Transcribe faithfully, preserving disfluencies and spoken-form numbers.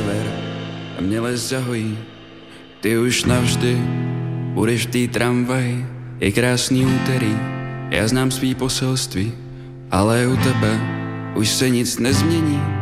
sever a mě les zahojí. Ty už navždy budeš v té tramvaji. Je krásný úterý, já znám svý poselství, ale u tebe už se nic nezmění.